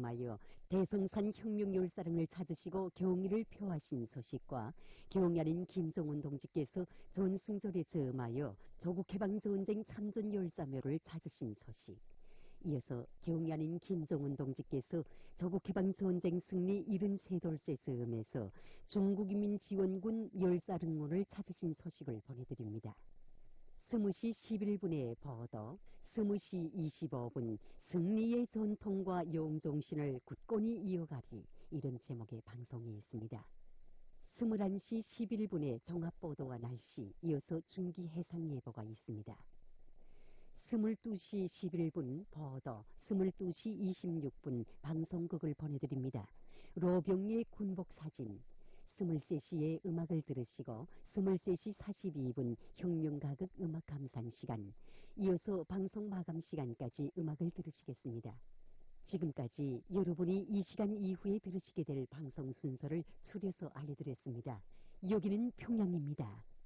즈음하여 대성산 혁명열사릉을 찾으시고 경의를 표하신 소식과 경야린 김정은 동지께서 전승절에 즈음하여 조국해방전쟁 참전열사묘를 찾으신 소식, 이어서 경야린 김정은 동지께서 조국해방전쟁 승리 73돌째 즈음에서 중국인민지원군 열사릉원을 찾으신 소식을 보내드립니다. 20시 11분에 버더, 20시 25분 승리의 전통과 용종신을 굳건히 이어가리, 이런 제목의 방송이 있습니다. 21시 11분에 종합보도와 날씨, 이어서 중기해상예보가 있습니다. 22시 11분 버더, 22시 26분 방송국을 보내드립니다. 로병의 군복사진, 23시에 음악을 들으시고 23시 42분 혁명가극 음악감상 시간, 이어서 방송 마감 시간까지 음악을 들으시겠습니다. 지금까지 여러분이 이 시간 이후에 들으시게 될 방송 순서를 추려서 알려드렸습니다. 여기는 평양입니다.